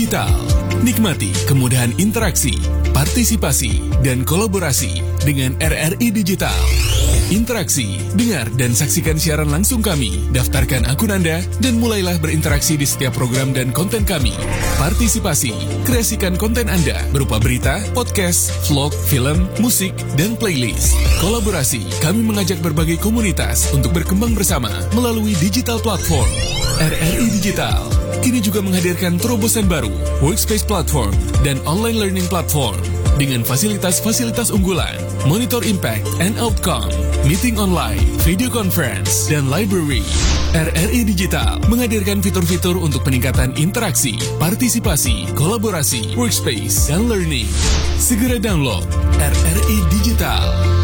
Digital. Nikmati kemudahan interaksi, partisipasi, dan kolaborasi dengan RRI Digital. Interaksi, dengar dan saksikan siaran langsung kami, daftarkan akun Anda, dan mulailah berinteraksi di setiap program dan konten kami. Partisipasi, kreasikan konten Anda berupa berita, podcast, vlog, film, musik, dan playlist. Kolaborasi, kami mengajak berbagai komunitas untuk berkembang bersama melalui digital platform. RRI Digital kini juga menghadirkan terobosan baru, workspace platform, dan online learning platform dengan fasilitas-fasilitas unggulan, monitor impact and outcome, meeting online, video conference, dan library. RRI Digital menghadirkan fitur-fitur untuk peningkatan interaksi, partisipasi, kolaborasi, workspace, dan learning. Segera download RRI Digital.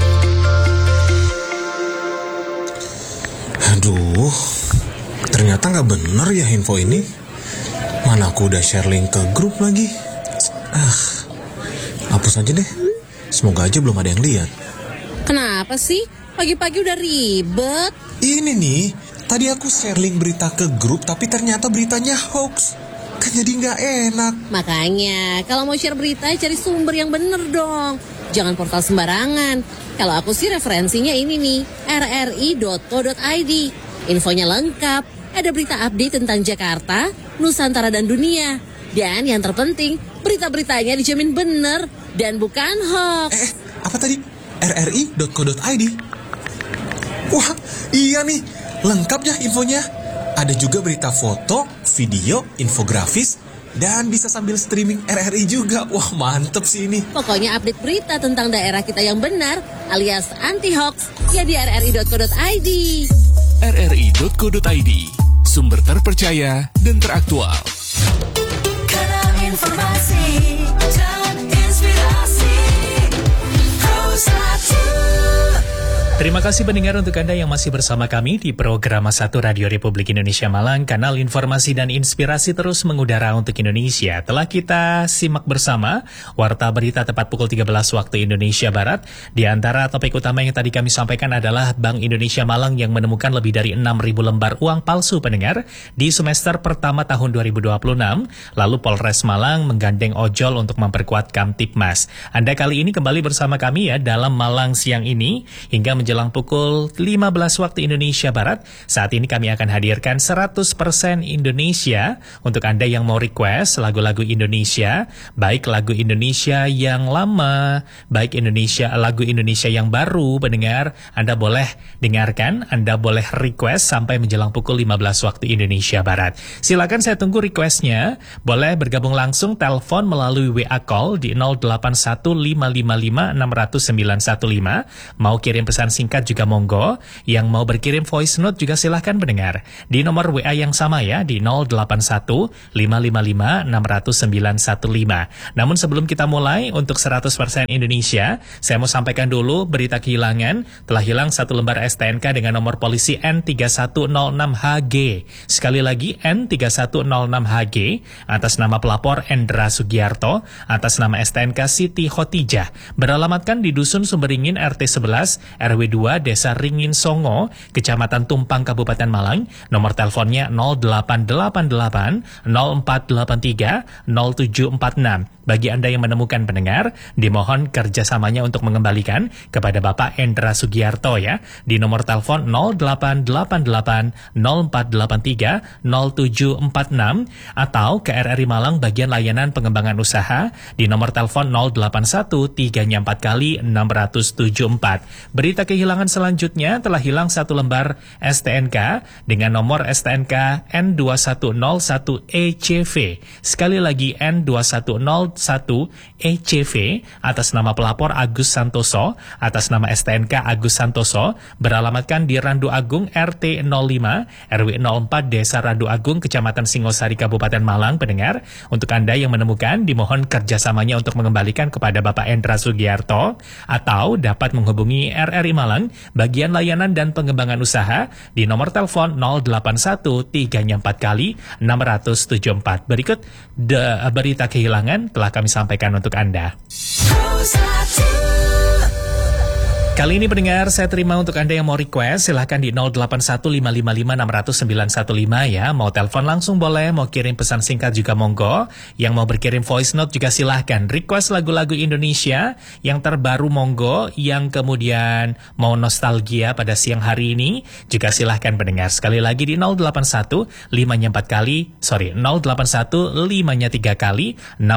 Aduh, ternyata nggak bener ya info ini. Mana aku udah share link ke grup lagi. Hapus aja deh. Semoga aja belum ada yang lihat. Kenapa sih? Pagi-pagi udah ribet. Ini nih, tadi aku share link berita ke grup, tapi ternyata beritanya hoax. Kan jadi nggak enak. Makanya, kalau mau share berita, cari sumber yang bener dong. Jangan portal sembarangan. Kalau aku sih referensinya ini nih, rri.co.id. Infonya lengkap, ada berita update tentang Jakarta, Nusantara, dan dunia. Dan yang terpenting, berita-beritanya dijamin bener dan bukan hoax. Apa tadi? rri.co.id? Wah, iya nih, lengkap ya infonya. Ada juga berita foto, video, infografis, dan bisa sambil streaming RRI juga. Wah, mantep sih ini. Pokoknya update berita tentang daerah kita yang benar, alias anti-hoax, ya di rri.co.id. rri.co.id, sumber terpercaya dan teraktual. Kanal informasi dan inspirasi. Terima kasih pendengar untuk Anda yang masih bersama kami di program 1 Radio Republik Indonesia Malang, kanal informasi dan inspirasi terus mengudara untuk Indonesia. Telah kita simak bersama Warta Berita tepat pukul 13 waktu Indonesia Barat. Di antara topik utama yang tadi kami sampaikan adalah Bank Indonesia Malang yang menemukan lebih dari 6.000 lembar uang palsu pendengar di semester pertama tahun 2026. Lalu Polres Malang menggandeng ojol untuk memperkuat Kamtibmas. Anda kali ini kembali bersama kami ya dalam Malang siang ini hingga menjelang pukul 15 waktu Indonesia Barat. Saat ini kami akan hadirkan 100% Indonesia untuk Anda yang mau request lagu-lagu Indonesia, baik lagu Indonesia yang lama, baik lagu Indonesia yang baru. Pendengar, Anda boleh dengarkan, Anda boleh request sampai menjelang pukul 15 waktu Indonesia Barat. Silakan, saya tunggu requestnya. Boleh bergabung langsung telepon melalui WA call di 081555600915. Mau kirim pesan singkat juga monggo. Yang mau berkirim voice note juga silahkan pendengar. Di nomor WA yang sama ya, di 081555600915. Namun sebelum kita mulai untuk 100% Indonesia, saya mau sampaikan dulu berita kehilangan. Telah hilang satu lembar STNK dengan nomor polisi N3106HG. Sekali lagi N3106HG, atas nama pelapor Endra Sugiarto, atas nama STNK Siti Khotijah. Beralamatkan di Dusun Sumberingin RT 11 RW 2 Desa Ringin Songo, Kecamatan Tumpang, Kabupaten Malang. Nomor teleponnya 0888 0483 0746. Bagi Anda yang menemukan pendengar, dimohon kerjasamanya untuk mengembalikan kepada Bapak Endra Sugiarto ya, di nomor telepon 0888 0483 0746 atau ke RRI Malang bagian layanan pengembangan usaha di nomor telepon 081 3 4 kali 674. Berita kehilangan selanjutnya, telah hilang satu lembar STNK dengan nomor STNK N2101ECV. Sekali lagi N2101 ECV atas nama pelapor Agus Santoso, atas nama STNK Agus Santoso, beralamatkan di Randu Agung RT 05 RW 04 Desa Randu Agung, Kecamatan Singosari, Kabupaten Malang. Pendengar, untuk Anda yang menemukan, dimohon kerjasamanya untuk mengembalikan kepada Bapak Endra Sugiarto atau dapat menghubungi RRI Malang bagian layanan dan pengembangan usaha di nomor telepon 081 3 4 kali 674. Berikut berita kehilangan telah kami sampaikan untuk Anda. Kali ini pendengar, saya terima untuk Anda yang mau request, silahkan di 081555600915 ya. Mau telepon langsung boleh, mau kirim pesan singkat juga monggo. Yang mau berkirim voice note juga silahkan. Request lagu-lagu Indonesia yang terbaru monggo, yang kemudian mau nostalgia pada siang hari ini juga silahkan pendengar. Sekali lagi di 081 5-nya 4 kali, 081 5-nya 3 kali,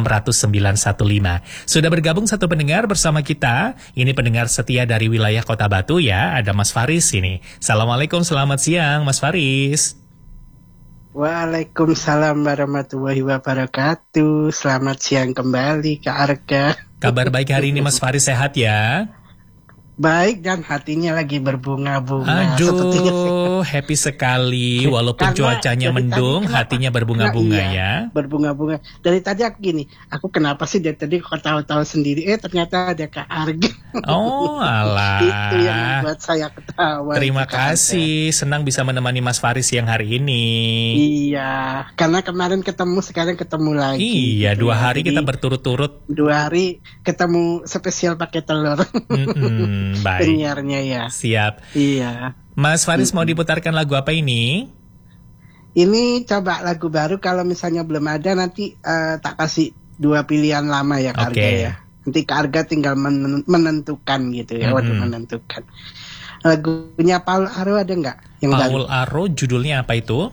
60915. Sudah bergabung satu pendengar bersama kita. Ini pendengar setia dari wilayah Kota Batu ya, ada Mas Faris ini. Assalamualaikum, selamat siang Mas Faris. Waalaikumsalam warahmatullahi wabarakatuh. Selamat siang kembali Kak Arga. Kabar baik hari ini Mas Faris, sehat ya? Baik, dan hatinya lagi berbunga-bunga. Aduh, happy sekali. Walaupun Karena cuacanya dari mendung, tadi hatinya berbunga-bunga iya, ya. Berbunga-bunga. Dari tadi aku gini, aku kenapa sih dari tadi kok tahu-tahu sendiri? Ternyata ada Kak Arga. Oh alah. Itu yang membuat saya ketawa. Terima Kak Arga. kasih, senang bisa menemani Mas Faris siang hari ini. Iya, karena kemarin ketemu, sekarang ketemu lagi. Iya, 2 hari Jadi, kita berturut-turut. 2 hari ketemu spesial pakai telur. Baik. Penyiarnya ya. Siap. Iya. Mas Faris mau diputarkan lagu apa ini? Ini coba lagu baru, kalau misalnya belum ada nanti tak kasih 2 pilihan lama ya Kak Arga Oke. ya. Nanti Kak Arga tinggal menentukan gitu ya, waktu menentukan. Lagunya Paul Aro ada nggak yang baru? Paul Aro, judulnya apa itu?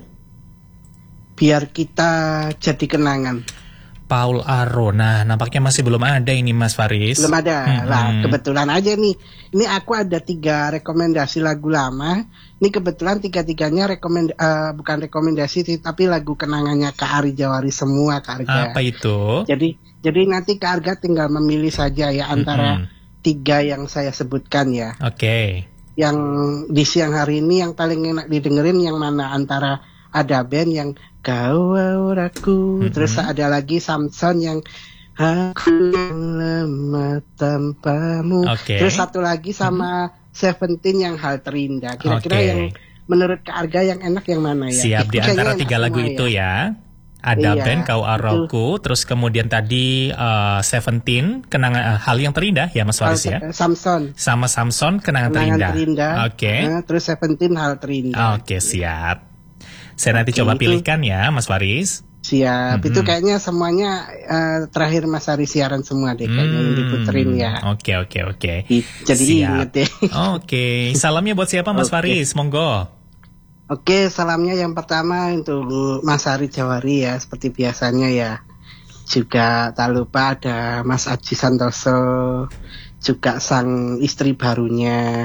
Biar Kita Jadi Kenangan. Paul Aro. Nah, nampaknya masih belum ada ini Mas Faris. Belum ada. Lah, kebetulan aja nih. Ini aku ada 3 rekomendasi lagu lama. Ini kebetulan 3-tiganya bukan rekomendasi tapi lagu kenangannya Kak Ari Jawari semua Kak Arga. Apa itu? Jadi nanti Kak Arga tinggal memilih saja ya antara 3 yang saya sebutkan ya. Oke. Yang di siang hari ini yang paling enak didengerin yang mana, antara ada band yang Kau Auraku, terus ada lagi Samson yang Aku yang lemah tanpamu. Oke. Terus satu lagi sama Seventeen yang Hal Terindah. Kira-kira Oke. yang menurut Kak Arga yang enak yang mana ya? Siap, di Itu antara kayaknya 3 enak lagu semua itu ya. Ada Iya, band Kau Auraku, terus kemudian tadi Seventeen, kenangan hal yang terindah ya Mas Faris ya. Samson. Sama Samson, kenangan terindah. Oke. Terus Seventeen Hal Terindah. Oke, siap. Saya nanti coba itu- pilihkan ya Mas Faris. Siap. Itu kayaknya semuanya terakhir Mas Ari siaran semua deh kayaknya yang diputerin ya. Oke. Jadi Siap. inget deh. Oke, salamnya buat siapa Mas Oke. Faris? Monggo. Oke, salamnya yang pertama untuk Mas Ari Jawari ya, seperti biasanya ya. Juga tak lupa ada Mas Aji Santoso, juga sang istri barunya.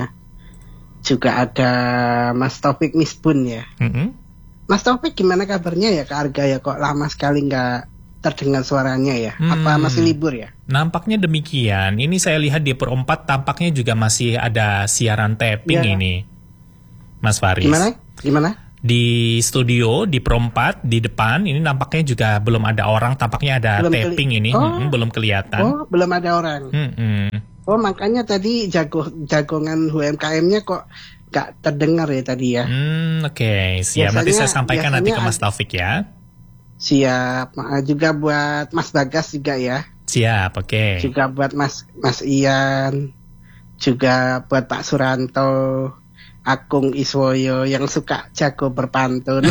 Juga ada Mas Taufik Misbun ya. Mas Taufik gimana kabarnya ya Kak Arga ya, kok lama sekali nggak terdengar suaranya ya? Apa masih libur ya? Nampaknya demikian. Ini saya lihat di Pro 4 tampaknya juga masih ada siaran tapping Ya. ini. Mas Faris. Gimana? Di studio, di Pro 4, di depan, ini nampaknya juga belum ada orang. Tampaknya ada Belum tapping ini. Oh. Belum kelihatan. Oh, belum ada orang. Oh, makanya tadi jagongan UMKM-nya kok gak terdengar ya tadi ya. Oke, siap. Nanti saya sampaikan nanti ke Mas biasanya Taufik ya. Siap. Juga buat Mas Bagas juga ya. Siap, oke. Juga buat Mas Ian. Juga buat Pak Suranto, Akung Iswoyo yang suka jago berpantun.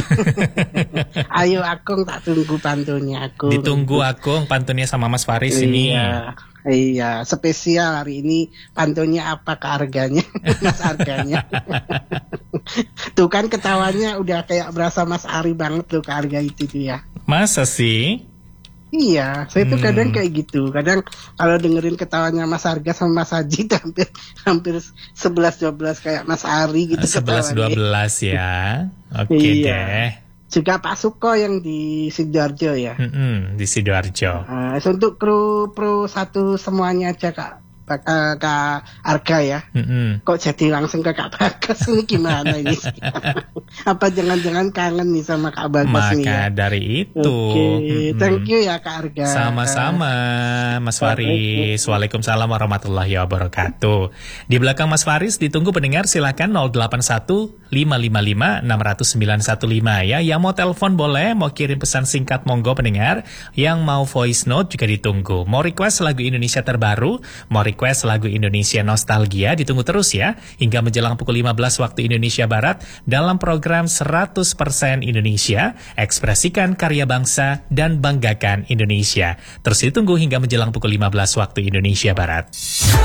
Ayo Akung, tak tunggu pantunnya Akung. Ditunggu Akung pantunnya sama Mas Faris ini. Iya, spesial hari ini pantunnya apa Kak Arganya? Mas Arganya. Tuh kan ketawanya udah kayak berasa Mas Ari banget tuh Kak Arga itu tuh ya. Masa sih? Iya, saya tuh kadang kayak gitu. Kadang kalau dengerin ketawanya Mas Arga sama Mas Haji tuh hampir 11-12 kayak Mas Ari gitu. 11-12 ya. Oke Iya. deh. Juga Pak Suko yang di Sidoarjo ya. Di Sidoarjo. Untuk kru Pro 1 semuanya aja Kak Arga ya. Kok jadi langsung ke Kak Bagas ini gimana ini? Apa jangan-jangan kangen nih sama Kak Bagas nih ya? Maka dari itu. Oke, thank you ya Kak Arga. Sama-sama Mas Faris. Waalaikumsalam warahmatullahi wabarakatuh. Di belakang Mas Faris ditunggu pendengar, silakan 081 555 60915 ya. Yang mau telepon boleh, mau kirim pesan singkat monggo pendengar. Yang mau voice note juga ditunggu. Mau request lagu Indonesia terbaru, mau request request lagu Indonesia Nostalgia. Ditunggu terus ya, hingga menjelang pukul 15 waktu Indonesia Barat dalam program 100% Indonesia, ekspresikan karya bangsa dan banggakan Indonesia. Terus ditunggu hingga menjelang pukul 15 waktu Indonesia Barat.